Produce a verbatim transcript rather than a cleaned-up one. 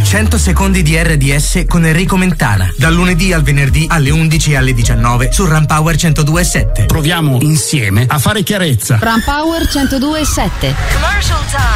cento secondi di R D S con Enrico Mentana. Dal lunedì al venerdì alle undici e alle diciannove su Rampower centodue e sette. Proviamo insieme a fare chiarezza. Rampower centodue e sette. Commercial time.